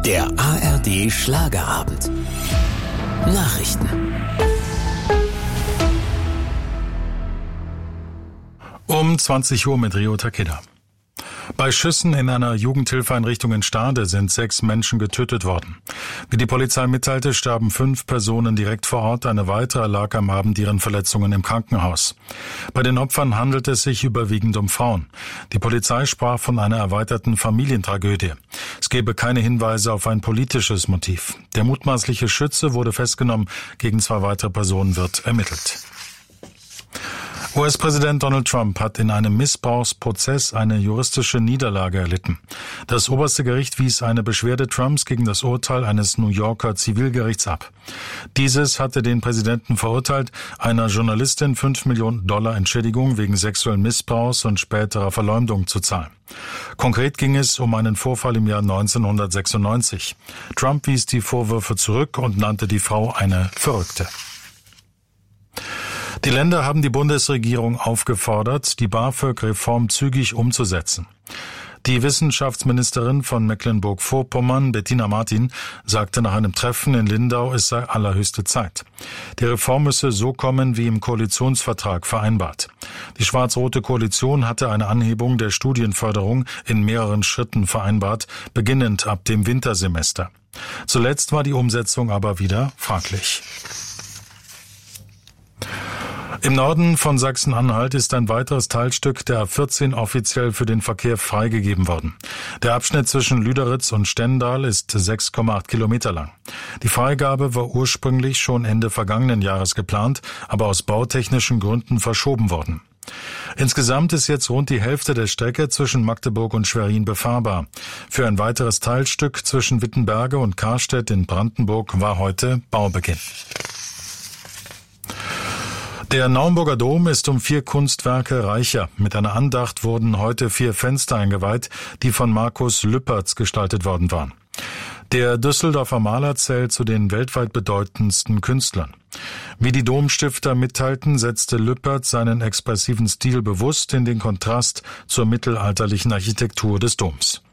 Der ARD Schlagerabend. Nachrichten. Um 20 Uhr mit Rio Takeda. Bei Schüssen in einer Jugendhilfeeinrichtung in Stade sind 6 Menschen getötet worden. Wie die Polizei mitteilte, starben 5 Personen direkt vor Ort. Eine weitere erlag am Abend ihren Verletzungen im Krankenhaus. Bei den Opfern handelt es sich überwiegend um Frauen. Die Polizei sprach von einer erweiterten Familientragödie. Es gebe keine Hinweise auf ein politisches Motiv. Der mutmaßliche Schütze wurde festgenommen. Gegen 2 weitere Personen wird ermittelt. US-Präsident Donald Trump hat in einem Missbrauchsprozess eine juristische Niederlage erlitten. Das oberste Gericht wies eine Beschwerde Trumps gegen das Urteil eines New Yorker Zivilgerichts ab. Dieses hatte den Präsidenten verurteilt, einer Journalistin $5 Millionen Entschädigung wegen sexuellen Missbrauchs und späterer Verleumdung zu zahlen. Konkret ging es um einen Vorfall im Jahr 1996. Trump wies die Vorwürfe zurück und nannte die Frau eine Verrückte. Die Länder haben die Bundesregierung aufgefordert, die BAföG-Reform zügig umzusetzen. Die Wissenschaftsministerin von Mecklenburg-Vorpommern, Bettina Martin, sagte nach einem Treffen in Lindau, es sei allerhöchste Zeit. Die Reform müsse so kommen wie im Koalitionsvertrag vereinbart. Die schwarz-rote Koalition hatte eine Anhebung der Studienförderung in mehreren Schritten vereinbart, beginnend ab dem Wintersemester. Zuletzt war die Umsetzung aber wieder fraglich. Im Norden von Sachsen-Anhalt ist ein weiteres Teilstück der A14 offiziell für den Verkehr freigegeben worden. Der Abschnitt zwischen Lüderitz und Stendal ist 6,8 Kilometer lang. Die Freigabe war ursprünglich schon Ende vergangenen Jahres geplant, aber aus bautechnischen Gründen verschoben worden. Insgesamt ist jetzt rund die Hälfte der Strecke zwischen Magdeburg und Schwerin befahrbar. Für ein weiteres Teilstück zwischen Wittenberge und Karstedt in Brandenburg war heute Baubeginn. Der Naumburger Dom ist um 4 Kunstwerke reicher. Mit einer Andacht wurden heute 4 Fenster eingeweiht, die von Markus Lüpertz gestaltet worden waren. Der Düsseldorfer Maler zählt zu den weltweit bedeutendsten Künstlern. Wie die Domstifter mitteilten, setzte Lüpertz seinen expressiven Stil bewusst in den Kontrast zur mittelalterlichen Architektur des Doms.